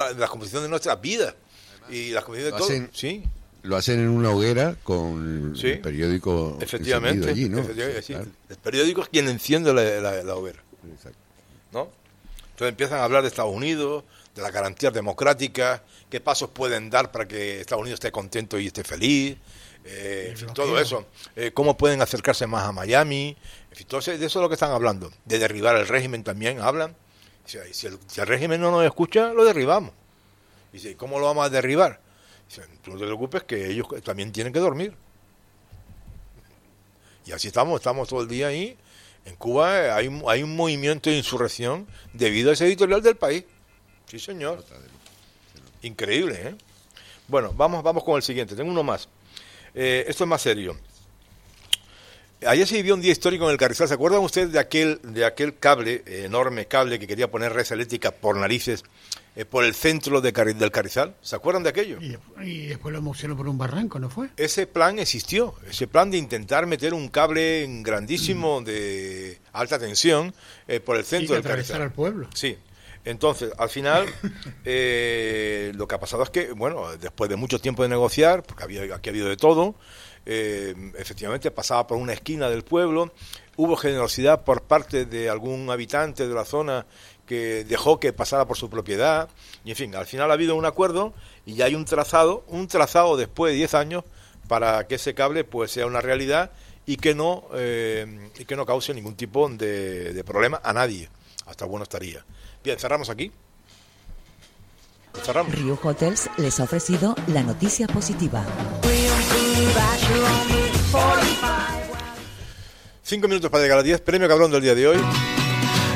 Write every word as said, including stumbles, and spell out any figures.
la, de la composición de nuestras vidas y la composición de todo. Hacen, sí. Lo hacen en una hoguera con sí. el periódico. Efectivamente. Allí, ¿no? Efectivamente sí, sí. claro. El periódico es quien enciende la, la, la hoguera. Exacto. ¿No? Entonces empiezan a hablar de Estados Unidos, de las garantías democráticas, qué pasos pueden dar para que Estados Unidos esté contento y esté feliz, eh, en fin, todo eso, eh, cómo pueden acercarse más a Miami, en fin, entonces de eso es lo que están hablando, de derribar el régimen también hablan, si, si, el, si el régimen no nos escucha, lo derribamos, y dice, ¿cómo lo vamos a derribar? Dice, tú no te preocupes que ellos también tienen que dormir, y así estamos, estamos todo el día ahí. En Cuba hay, hay un movimiento de insurrección debido a ese editorial del País. Sí, señor. Increíble, ¿eh? Bueno, vamos, vamos con el siguiente. Tengo uno más. Eh, esto es más serio. Ayer se vivió un día histórico en el Carrizal. ¿Se acuerdan ustedes de aquel, de aquel cable, eh, enorme cable que quería poner red eléctrica por narices eh, por el centro de Car- del Carrizal? ¿Se acuerdan de aquello? Y, y después lo emocionó por un barranco, ¿no fue? Ese plan existió, ese plan de intentar meter un cable grandísimo de alta tensión eh, por el centro del Carrizal. Al pueblo. Sí. Entonces, al final, eh, lo que ha pasado es que, bueno, después de mucho tiempo de negociar, porque había, aquí ha habido de todo, eh, efectivamente pasaba por una esquina del pueblo, hubo generosidad por parte de algún habitante de la zona que dejó que pasara por su propiedad, y en fin, al final ha habido un acuerdo y ya hay un trazado, un trazado después de diez años para que ese cable pues sea una realidad y que no, eh, y que no cause ningún tipo de, de problema a nadie. Hasta bueno estaría. Bien, cerramos aquí. Cerramos. Riu Hotels les ha ofrecido la noticia positiva. Cinco minutos para llegar a las diez. Premio Cabrón del día de hoy.